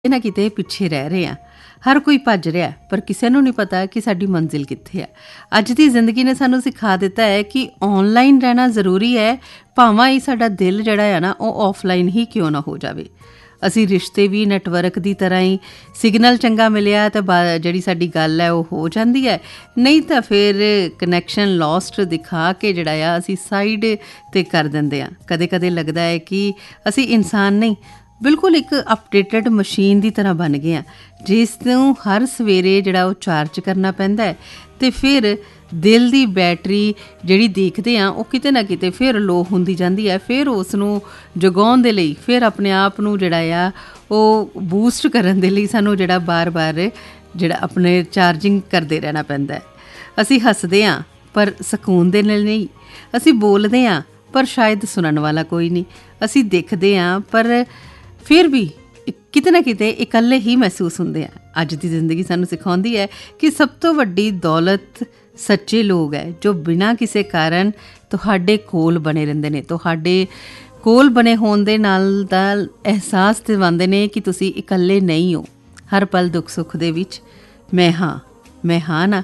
ਨਾ ਕਿਤੇ ਪਿੱਛੇ ਰਹਿ ਰਹੇ ਹਾਂ। ਹਰ ਕੋਈ ਭੱਜ ਰਿਹਾ ਪਰ ਕਿਸੇ ਨੂੰ ਨਹੀਂ ਪਤਾ ਕਿ ਸਾਡੀ ਮੰਜ਼ਿਲ ਕਿੱਥੇ ਹੈ। ਅੱਜ ਦੀ ਜ਼ਿੰਦਗੀ ਨੇ ਸਾਨੂੰ ਸਿਖਾ ਦਿੱਤਾ ਹੈ ਕਿ ਔਨਲਾਈਨ ਰਹਿਣਾ ਜ਼ਰੂਰੀ ਹੈ, ਭਾਵੇਂ ਹੀ ਸਾਡਾ ਦਿਲ ਜਿਹੜਾ ਹੈ ਨਾ ਉਹ ਆਫਲਾਈਨ ਹੀ ਕਿਉਂ ਨਾ ਹੋ ਜਾਵੇ। ਅਸੀਂ ਰਿਸ਼ਤੇ ਵੀ ਨੈਟਵਰਕ ਦੀ ਤਰ੍ਹਾਂ ਹੀ, ਸਿਗਨਲ ਚੰਗਾ ਮਿਲਿਆ ਤਾਂ ਜਿਹੜੀ ਸਾਡੀ ਗੱਲ ਹੈ ਉਹ ਹੋ ਜਾਂਦੀ ਹੈ, ਨਹੀਂ ਤਾਂ ਫਿਰ ਕਨੈਕਸ਼ਨ ਲੋਸਟ ਦਿਖਾ ਕੇ ਜਿਹੜਾ ਆ ਅਸੀਂ ਸਾਈਡ 'ਤੇ ਕਰ ਦਿੰਦੇ ਹਾਂ। ਕਦੇ ਕਦੇ ਲੱਗਦਾ ਹੈ ਕਿ ਅਸੀਂ ਇਨਸਾਨ ਨਹੀਂ, ਬਿਲਕੁਲ ਇੱਕ ਅਪਡੇਟਡ ਮਸ਼ੀਨ ਦੀ ਤਰ੍ਹਾਂ ਬਣ ਗਏ ਹਾਂ, ਜਿਸ ਨੂੰ ਹਰ ਸਵੇਰੇ ਜਿਹੜਾ ਉਹ ਚਾਰਜ ਕਰਨਾ ਪੈਂਦਾ ਹੈ ਅਤੇ ਫਿਰ ਦਿਲ ਦੀ ਬੈਟਰੀ ਜਿਹੜੀ ਦੇਖਦੇ ਹਾਂ ਉਹ ਕਿਤੇ ਨਾ ਕਿਤੇ ਫਿਰ ਲੋ ਹੁੰਦੀ ਜਾਂਦੀ ਹੈ। ਫਿਰ ਉਸ ਨੂੰ ਜਗਾਉਣ ਦੇ ਲਈ, ਫਿਰ ਆਪਣੇ ਆਪ ਨੂੰ ਜਿਹੜਾ ਆ ਉਹ ਬੂਸਟ ਕਰਨ ਦੇ ਲਈ ਸਾਨੂੰ ਜਿਹੜਾ ਬਾਰ-ਬਾਰ ਜਿਹੜਾ ਆਪਣੇ ਚਾਰਜਿੰਗ ਕਰਦੇ ਰਹਿਣਾ ਪੈਂਦਾ ਹੈ। ਅਸੀਂ ਹੱਸਦੇ ਹਾਂ ਪਰ ਸਕੂਨ ਦੇ ਨਾਲ ਨਹੀਂ, ਅਸੀਂ ਬੋਲਦੇ ਹਾਂ ਪਰ ਸ਼ਾਇਦ ਸੁਣਨ ਵਾਲਾ ਕੋਈ ਨਹੀਂ, ਅਸੀਂ ਦੇਖਦੇ ਹਾਂ ਪਰ ਫਿਰ ਵੀ ਕਿਤੇ ਨਾ ਕਿਤੇ ਇਕੱਲੇ ਹੀ ਮਹਿਸੂਸ ਹੁੰਦੇ ਆ। ਅੱਜ ਦੀ ਜ਼ਿੰਦਗੀ ਸਾਨੂੰ ਸਿਖਾਉਂਦੀ ਹੈ ਕਿ ਸਭ ਤੋਂ ਵੱਡੀ ਦੌਲਤ ਸੱਚੇ ਲੋਕ ਹੈ, ਜੋ ਬਿਨਾਂ ਕਿਸੇ ਕਾਰਨ ਤੁਹਾਡੇ ਕੋਲ ਬਣੇ ਰਹਿੰਦੇ ਨੇ। ਤੁਹਾਡੇ ਕੋਲ ਬਣੇ ਹੋਣ ਦੇ ਨਾਲ ਦਾ ਅਹਿਸਾਸ ਦਿਵਾਉਂਦੇ ਨੇ ਕਿ ਤੁਸੀਂ ਇਕੱਲੇ ਨਹੀਂ ਹੋ। ਹਰ ਪਲ ਦੁੱਖ ਸੁੱਖ ਦੇ ਵਿੱਚ ਮੈਂ ਹਾਂ ਨਾ,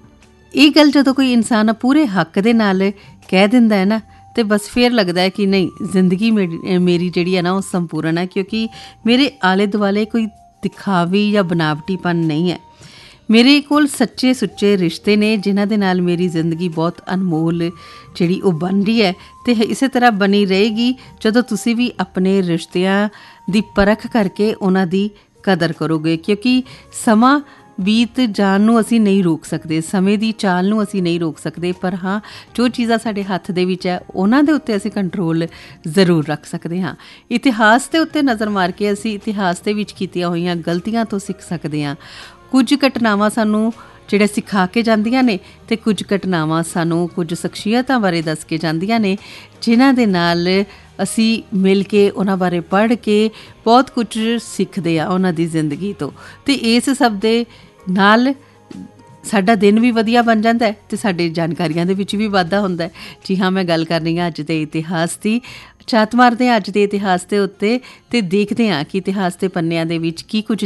ਇਹ ਗੱਲ ਜਦੋਂ ਕੋਈ ਇਨਸਾਨ ਪੂਰੇ ਹੱਕ ਦੇ ਨਾਲ ਕਹਿ ਦਿੰਦਾ ਹੈ ਨਾ, ਅਤੇ ਬਸ ਫਿਰ ਲੱਗਦਾ ਹੈ ਕਿ ਨਹੀਂ, ਜ਼ਿੰਦਗੀ ਮੇਰੀ ਜਿਹੜੀ ਹੈ ਨਾ ਉਹ ਸੰਪੂਰਨ ਹੈ, ਕਿਉਂਕਿ ਮੇਰੇ ਆਲੇ ਦੁਆਲੇ ਕੋਈ ਦਿਖਾਵੀ ਜਾਂ ਬਨਾਵਟੀਪਨ ਨਹੀਂ ਹੈ। ਮੇਰੇ ਕੋਲ ਸੱਚੇ ਸੁੱਚੇ ਰਿਸ਼ਤੇ ਨੇ ਜਿਨ੍ਹਾਂ ਦੇ ਨਾਲ ਮੇਰੀ ਜ਼ਿੰਦਗੀ ਬਹੁਤ ਅਨਮੋਲ ਜਿਹੜੀ ਉਹ ਬਣ ਰਹੀ ਹੈ, ਅਤੇ ਇਸੇ ਤਰ੍ਹਾਂ ਬਣੀ ਰਹੇਗੀ ਜਦੋਂ ਤੁਸੀਂ ਵੀ ਆਪਣੇ ਰਿਸ਼ਤਿਆਂ ਦੀ ਪਰਖ ਕਰਕੇ ਉਹਨਾਂ ਦੀ ਕਦਰ ਕਰੋਗੇ। ਕਿਉਂਕਿ ਸਮਾਂ ਬੀਤ ਜਾਣ ਨੂੰ ਅਸੀਂ ਨਹੀਂ ਰੋਕ ਸਕਦੇ, ਸਮੇਂ ਦੀ ਚਾਲ ਨੂੰ ਅਸੀਂ ਨਹੀਂ ਰੋਕ ਸਕਦੇ, ਪਰ ਹਾਂ ਜੋ ਚੀਜ਼ਾਂ ਸਾਡੇ ਹੱਥ ਦੇ ਵਿੱਚ ਹੈ ਉਹਨਾਂ ਦੇ ਉੱਤੇ ਅਸੀਂ ਕੰਟਰੋਲ ਜ਼ਰੂਰ ਰੱਖ ਸਕਦੇ ਹਾਂ। ਇਤਿਹਾਸ ਦੇ ਉੱਤੇ ਨਜ਼ਰ ਮਾਰ ਕੇ ਅਸੀਂ ਇਤਿਹਾਸ ਦੇ ਵਿੱਚ ਕੀਤੀਆਂ ਹੋਈਆਂ ਗਲਤੀਆਂ ਤੋਂ ਸਿੱਖ ਸਕਦੇ ਹਾਂ। ਕੁਝ ਘਟਨਾਵਾਂ ਸਾਨੂੰ ਜਿਹੜੇ ਸਿਖਾ ਕੇ ਜਾਂਦੀਆਂ ਨੇ ਅਤੇ ਕੁਝ ਘਟਨਾਵਾਂ ਸਾਨੂੰ ਕੁਝ ਸ਼ਖਸੀਅਤਾਂ ਬਾਰੇ ਦੱਸ ਕੇ ਜਾਂਦੀਆਂ ਨੇ, ਜਿਨ੍ਹਾਂ ਦੇ ਨਾਲ ਅਸੀਂ ਮਿਲ ਕੇ ਉਹਨਾਂ ਬਾਰੇ ਪੜ੍ਹ ਕੇ ਬਹੁਤ ਕੁਝ ਸਿੱਖਦੇ ਹਾਂ ਉਹਨਾਂ ਦੀ ਜ਼ਿੰਦਗੀ ਤੋਂ, ਅਤੇ ਇਸ ਸਭ ਦੇ ਨਾਲ ਸਾਡਾ ਦਿਨ ਵੀ ਵਧੀਆ ਬਣ ਜਾਂਦਾ ਹੈ ਅਤੇ ਸਾਡੇ ਜਾਣਕਾਰੀਆਂ ਦੇ ਵਿੱਚ ਵੀ ਵਾਧਾ ਹੁੰਦਾ ਹੈ। ਜੀ ਹਾਂ, ਮੈਂ ਗੱਲ ਕਰ ਰਹੀ ਹਾਂ ਅੱਜ ਦੇ ਇਤਿਹਾਸ ਦੀ। ਝਾਤ ਮਾਰਦੇ ਹਾਂ ਅੱਜ ਦੇ ਇਤਿਹਾਸ ਦੇ ਉੱਤੇ ਅਤੇ ਦੇਖਦੇ ਹਾਂ ਕਿ ਇਤਿਹਾਸ ਦੇ ਪੰਨਿਆਂ ਦੇ ਵਿੱਚ ਕੀ ਕੁਝ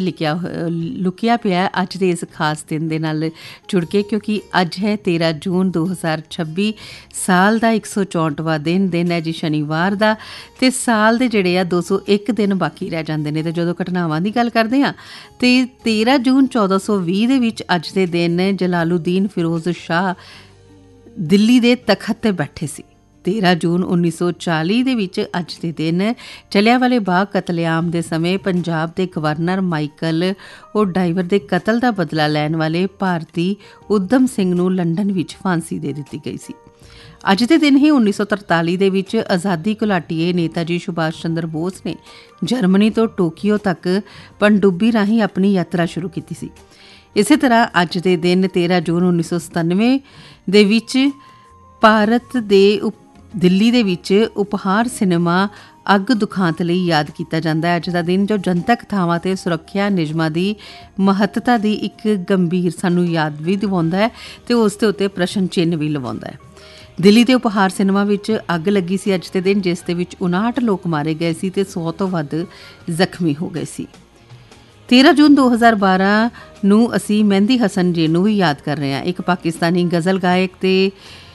ਲੁਕਿਆ ਪਿਆ ਅੱਜ ਦੇ ਇਸ ਖਾਸ ਦਿਨ ਦੇ ਨਾਲ ਜੁੜ ਕੇ, ਕਿਉਂਕਿ ਅੱਜ ਹੈ 13 ਜੂਨ 2026 ਸਾਲ ਦਾ 164ਵਾਂ ਦਿਨ ਹੈ ਜੀ, ਸ਼ਨੀਵਾਰ ਦਾ, ਅਤੇ ਸਾਲ ਦੇ ਜਿਹੜੇ ਆ 201 ਦਿਨ ਬਾਕੀ ਰਹਿ ਜਾਂਦੇ ਨੇ। ਅਤੇ ਜਦੋਂ ਘਟਨਾਵਾਂ ਦੀ ਗੱਲ ਕਰਦੇ ਹਾਂ ਅਤੇ 13 ਜੂਨ 1420 ਦੇ ਵਿੱਚ ਅੱਜ ਦੇ ਦਿਨ ਜਲਾਲੂਦੀਨ ਫਿਰੋਜ਼ ਸ਼ਾਹ ਦਿੱਲੀ ਦੇ ਤਖਤ 'ਤੇ ਬੈਠੇ ਸੀ। 13 ਜੂਨ 1940 ਦੇ ਵਿੱਚ ਅੱਜ ਦੇ ਦਿਨ ਜਲਿਆਂਵਾਲੇ ਬਾਗ ਕਤਲੇਆਮ ਦੇ ਸਮੇਂ ਪੰਜਾਬ ਦੇ ਗਵਰਨਰ ਮਾਈਕਲ ਓਡਾਇਵਰ ਦੇ ਕਤਲ ਦਾ ਬਦਲਾ ਲੈਣ ਵਾਲੇ ਭਾਰਤੀ ਊਧਮ ਸਿੰਘ ਨੂੰ ਲੰਡਨ ਵਿੱਚ ਫਾਂਸੀ ਦੇ ਦਿੱਤੀ ਗਈ ਸੀ। ਅੱਜ ਦੇ ਦਿਨ ਹੀ 1943 ਦੇ ਵਿੱਚ ਆਜ਼ਾਦੀ ਘੁਲਾਟੀਏ ਨੇਤਾ ਜੀ ਸੁਭਾਸ਼ ਚੰਦਰ ਬੋਸ ਨੇ ਜਰਮਨੀ ਤੋਂ ਟੋਕੀਓ ਤੱਕ ਪਣਡੁੱਬੀ ਰਾਹੀਂ ਆਪਣੀ ਯਾਤਰਾ ਸ਼ੁਰੂ ਕੀਤੀ ਸੀ। ਇਸੇ ਤਰ੍ਹਾਂ ਅੱਜ ਦੇ ਦਿਨ 13 ਜੂਨ 1997 ਦੇ ਵਿੱਚ ਭਾਰਤ ਦੇ ਦਿੱਲੀ ਦੇ ਵਿੱਚ ਉਪਹਾਰ ਸਿਨੇਮਾ ਅੱਗ ਦੁਖਾਂਤ ਲਈ ਯਾਦ ਕੀਤਾ ਜਾਂਦਾ ਹੈ। ਅੱਜ ਦਾ ਦਿਨ ਜੋ ਜਨਤਕ ਥਾਵਾਂ 'ਤੇ ਸੁਰੱਖਿਆ ਨਿਯਮਾਂ ਦੀ ਮਹੱਤਤਾ ਦੀ ਇੱਕ ਗੰਭੀਰ ਸਾਨੂੰ ਯਾਦ ਵੀ ਦਿਵਾਉਂਦਾ ਹੈ ਅਤੇ ਉਸ ਦੇ ਉੱਤੇ ਪ੍ਰਸ਼ਨ ਚਿੰਨ੍ਹ ਵੀ ਲਵਾਉਂਦਾ ਹੈ। ਦਿੱਲੀ ਦੇ ਉਪਹਾਰ ਸਿਨੇਮਾ ਵਿੱਚ ਅੱਗ ਲੱਗੀ ਸੀ ਅੱਜ ਦੇ ਦਿਨ, ਜਿਸ ਦੇ ਵਿੱਚ 59 ਲੋਕ ਮਾਰੇ ਗਏ ਸੀ ਅਤੇ 100 ਤੋਂ ਵੱਧ ਜ਼ਖਮੀ ਹੋ ਗਏ ਸੀ। 13 ਜੂਨ 2012 ਨੂੰ ਅਸੀਂ ਮਹਿੰਦੀ ਹਸਨ ਜੀ ਨੂੰ ਵੀ ਯਾਦ ਕਰ ਰਹੇ ਹਾਂ। ਇੱਕ ਪਾਕਿਸਤਾਨੀ ਗਜ਼ਲ ਗਾਇਕ ਅਤੇ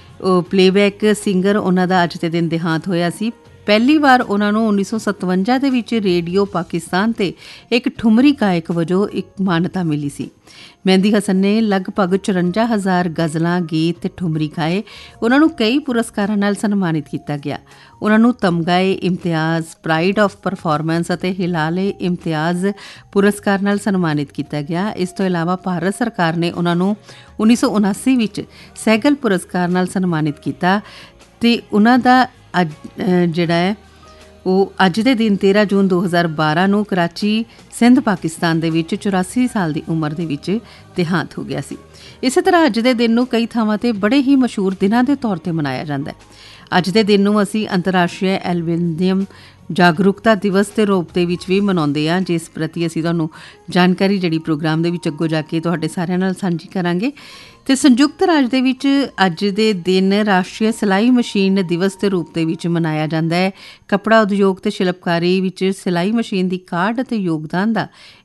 ਪਲੇਬੈਕ ਸਿੰਗਰ, ਉਹਨਾਂ ਦਾ ਅੱਜ ਦੇ ਦਿਨ ਦੇਹਾਂਤ ਹੋਇਆ ਸੀ। ਪਹਿਲੀ ਵਾਰ ਉਹਨਾਂ ਨੂੰ 1957 ਦੇ ਵਿੱਚ ਰੇਡੀਓ ਪਾਕਿਸਤਾਨ 'ਤੇ ਇੱਕ ਠੁਮਰੀ ਗਾਇਕ ਵਜੋਂ ਇੱਕ ਮਾਨਤਾ ਮਿਲੀ ਸੀ। ਮਹਿੰਦੀ ਹਸਨ ਨੇ ਲਗਭਗ 54,000 ਗਜ਼ਲਾਂ, ਗੀਤ ਅਤੇ ਠੁਮਰੀ ਗਾਏ। ਉਹਨਾਂ ਨੂੰ ਕਈ ਪੁਰਸਕਾਰਾਂ ਨਾਲ ਸਨਮਾਨਿਤ ਕੀਤਾ ਗਿਆ। ਉਹਨਾਂ ਨੂੰ ਤਮਗਾ-ਏ ਇਮਤਿਆਜ਼, ਪ੍ਰਾਈਡ ਆਫ ਪਰਫਾਰਮੈਂਸ ਅਤੇ ਹਿਲਾਲ-ਏ ਇਮਤਿਆਜ਼ ਪੁਰਸਕਾਰ ਨਾਲ ਸਨਮਾਨਿਤ ਕੀਤਾ ਗਿਆ। ਇਸ ਤੋਂ ਇਲਾਵਾ ਭਾਰਤ ਸਰਕਾਰ ਨੇ ਉਹਨਾਂ ਨੂੰ 1979 ਵਿੱਚ ਸਹਿਗਲ ਪੁਰਸਕਾਰ ਨਾਲ ਸਨਮਾਨਿਤ ਕੀਤਾ ਅਤੇ ਉਹਨਾਂ ਦਾ ਜਿਹੜਾ ਹੈ ਉਹ ਅੱਜ ਦੇ ਦਿਨ 13 ਜੂਨ 2012 ਨੂੰ ਕਰਾਚੀ, ਸਿੰਧ, ਪਾਕਿਸਤਾਨ ਦੇ ਵਿੱਚ 84 ਸਾਲ ਦੀ ਉਮਰ ਦੇ ਵਿੱਚ ਦੇਹਾਂਤ ਹੋ ਗਿਆ ਸੀ। ਇਸੇ ਤਰ੍ਹਾਂ ਅੱਜ ਦੇ ਦਿਨ ਨੂੰ ਕਈ ਥਾਵਾਂ 'ਤੇ ਬੜੇ ਹੀ ਮਸ਼ਹੂਰ ਦਿਨਾਂ ਦੇ ਤੌਰ 'ਤੇ ਮਨਾਇਆ ਜਾਂਦਾ ਹੈ। ਅੱਜ ਦੇ ਦਿਨ ਨੂੰ ਅਸੀਂ ਅੰਤਰਰਾਸ਼ਟਰੀ ਐਲਬਿਨਿਜ਼ਮ ਜਾਗਰੂਕਤਾ ਦਿਵਸ ਦੇ ਰੂਪ ਦੇ ਵਿੱਚ ਵੀ ਮਨਾਉਂਦੇ ਹਾਂ, ਜਿਸ ਪ੍ਰਤੀ ਅਸੀਂ ਤੁਹਾਨੂੰ ਜਾਣਕਾਰੀ ਜਿਹੜੀ ਪ੍ਰੋਗਰਾਮ ਦੇ ਵਿੱਚ ਅੱਗੋਂ ਜਾ ਕੇ ਤੁਹਾਡੇ ਸਾਰਿਆਂ ਨਾਲ ਸਾਂਝੀ ਕਰਾਂਗੇ। ਅਤੇ ਸੰਯੁਕਤ ਰਾਜ ਦੇ ਵਿੱਚ ਅੱਜ ਦੇ ਦਿਨ ਰਾਸ਼ਟਰੀ ਸਿਲਾਈ ਮਸ਼ੀਨ ਦਿਵਸ ਦੇ ਰੂਪ ਦੇ ਵਿੱਚ ਮਨਾਇਆ ਜਾਂਦਾ ਹੈ। ਕੱਪੜਾ ਉਦਯੋਗ ਅਤੇ ਸ਼ਿਲਪਕਾਰੀ ਵਿੱਚ ਸਿਲਾਈ ਮਸ਼ੀਨ ਦੀ ਕਾਢ ਅਤੇ ਯੋਗਦਾਨ ਦਾ